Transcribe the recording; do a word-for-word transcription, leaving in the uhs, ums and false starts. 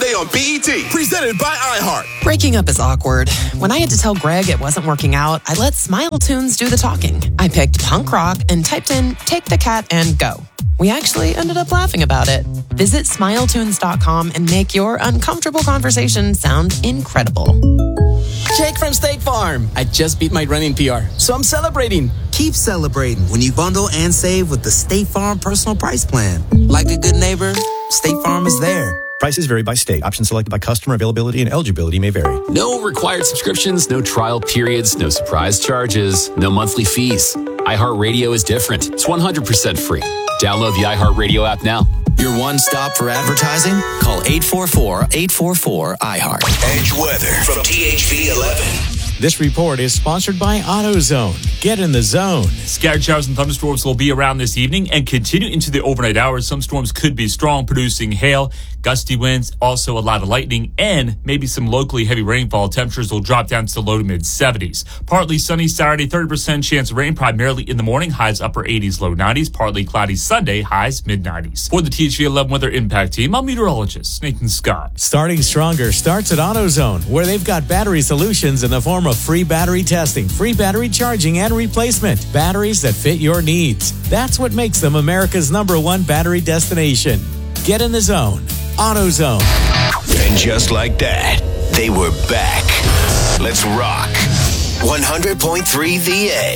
Sunday on B E T. Presented by iHeart. Breaking up is awkward. When I had to tell Greg it wasn't working out, I let Smile Tunes do the talking. I picked punk rock and typed in Take the Cat and Go. We actually ended up laughing about it. Visit smile tunes dot com and make your uncomfortable conversation sound incredible. Jake from State Farm. I just beat my running P R, so I'm celebrating. Keep celebrating when you bundle and save with the State Farm Personal Price Plan. Like a good neighbor, State Farm is there. Prices vary by state. Options selected by customer. Availability and eligibility may vary. No required subscriptions, no trial periods, no surprise charges, no monthly fees. iHeartRadio is different. It's one hundred percent free. Download the iHeartRadio app now. Your one stop for advertising? Call eight four four, eight four four, iHeart. Edge weather from T H V eleven. This report is sponsored by AutoZone. Get in the zone. Scattered showers and thunderstorms will be around this evening and continue into the overnight hours. Some storms could be strong, producing hail, gusty winds, also a lot of lightning, and maybe some locally heavy rainfall. Temperatures will drop down to the low to mid seventies. Partly sunny Saturday, thirty percent chance of rain primarily in the morning. Highs upper eighties, low nineties. Partly cloudy Sunday, highs mid nineties. For the T H V eleven Weather Impact Team, I'm meteorologist Nathan Scott. Starting stronger starts at AutoZone, where they've got battery solutions in the form of free battery testing, free battery charging, and replacement. Batteries that fit your needs. That's what makes them America's number one battery destination. Get in the zone. AutoZone. And just like that, they were back. Let's rock. one hundred point three The Edge.